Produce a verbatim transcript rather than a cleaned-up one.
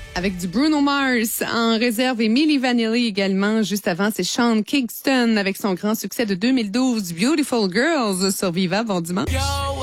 Avec du Bruno Mars en réserve et Milli Vanilli également. Juste avant, c'est Sean Kingston avec son grand succès de deux mille douze, Beautiful Girls sur Viva. Bon dimanche.